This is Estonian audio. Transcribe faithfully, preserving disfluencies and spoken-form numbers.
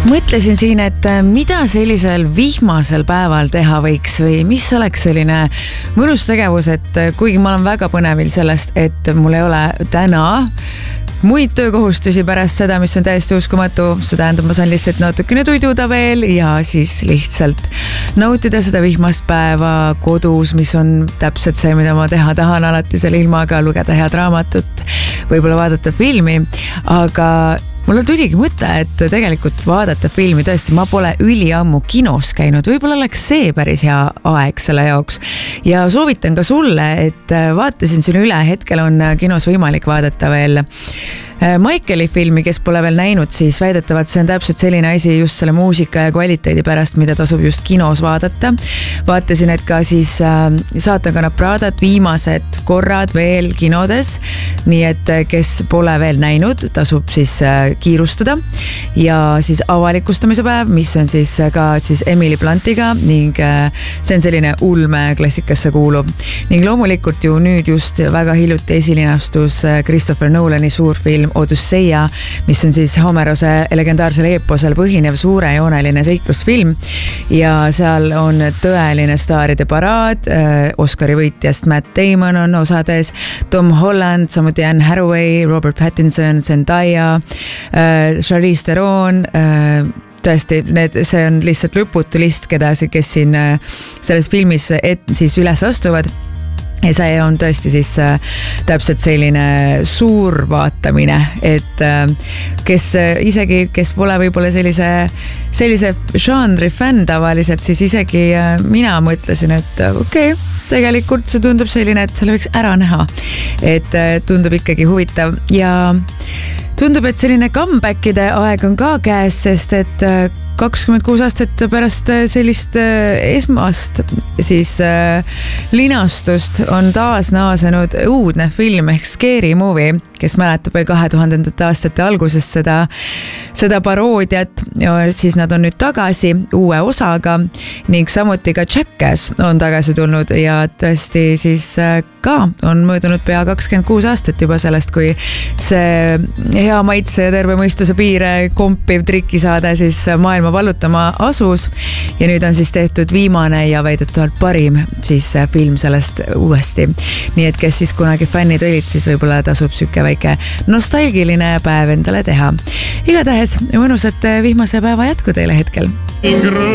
Mõtlesin siin, et mida sellisel vihmasel päeval teha võiks või mis oleks selline mõnus tegevus, et kuigi ma olen väga põnevil sellest, et mul ei ole täna muid töökohustusi pärast seda, mis on täiesti uskumatu. See tähendab, ma saan lihtsalt natukene tuiduda veel ja siis lihtsalt nautida seda vihmast päeva kodus, mis on täpselt see, mida ma teha tahan alati selle ilmaga, lugeda head raamatut, võib-olla vaadata filmi, aga mulle tuligi mõte, et tegelikult vaadata filmi, tõesti, ma pole üliammu kinos käinud, võib-olla oleks see päris hea aeg selle jaoks. Ja soovitan ka sulle, et vaatasin siin üle, hetkel on kinos võimalik vaadata veel Michaeli filmi, kes pole veel näinud, siis väidetavalt see on täpselt selline asi just selle muusika ja kvaliteedi pärast, mida tasub just kinos vaadata. Vaatasin, et ka siis Saatankanna Pradat viimased korrad veel kinodes, nii et kes pole veel näinud, tasub siis kiirustada. Ja siis avalikustamise päev, mis on siis ka siis Emily Blunt'iga ning see on selline ulme klassikasse kuulub. Ning loomulikult ju nüüd just väga hiljuti esilinastus Christopher Nolani suur film Odüsseia, mis on siis Homerose legendaarsel eeposel põhinev suurejooneline seiklusfilm ja seal on tõeline staaride paraad. Oscari võitjast Matt Damon on osades, Tom Holland, samuti Anne Hathaway, Robert Pattinson, Zendaya, Charlize Theron, tõesti, need, see on lihtsalt lõputu list, keda, kes siin selles filmis et, siis üles astuvad. Ja see on tõesti siis äh, täpselt selline suur vaatamine, et äh, kes äh, isegi, kes pole võib-olla sellise, sellise žanri fänn tavaliselt, siis isegi äh, mina mõtlesin, et äh, okei, okay, tegelikult see tundub selline, et selle võiks ära näha. Et äh, tundub ikkagi huvitav ja tundub, et selline comebackide aeg on ka käes, sest et äh, kakskümmend kuus aastat pärast sellist esmast siis äh, linastust on taas naasenud uudne film ehk Scary Movie, kes mäletab veel kahe tuhandendate aastate alguses seda, seda paroodiat ja siis nad on nüüd tagasi uue osaga ning samuti ka Jackass on tagasi tulnud ja tõesti siis äh, ka on möödunud pea kakskümmend kuus aastat juba sellest, kui see hea maitse ja terve mõistuse piire kompiv trikisaade siis maailma vallutama asus ja nüüd on siis tehtud viimane ja väidetavalt parim siis film sellest uuesti. Nii et kes siis kunagi fännid olid, siis võib-olla tasub süke väike nostalgiline päev endale teha. Igatahes mõnusat vihmase päeva jätku teile hetkel.